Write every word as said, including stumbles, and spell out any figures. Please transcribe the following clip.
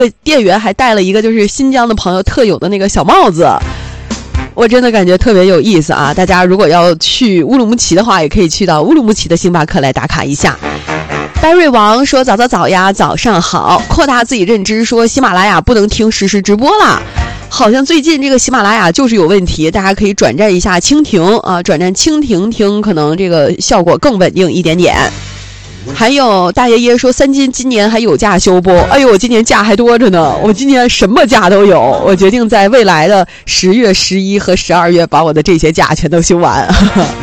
店员还戴了一个就是新疆的朋友特有的那个小帽子，我真的感觉特别有意思啊！大家如果要去乌鲁木齐的话，也可以去到乌鲁木齐的星巴克来打卡一下。戴瑞王说早早早呀，早上好，扩大自己认知说喜马拉雅不能听实时直播了，好像最近这个喜马拉雅就是有问题，大家可以转战一下蜻蜓啊，转战蜻蜓听，可能这个效果更稳定一点点。还有大爷爷说三金今年还有假休不？哎呦，我今年假还多着呢，我今年什么假都有，我决定在未来的十月、十一和十二月把我的这些假全都休完。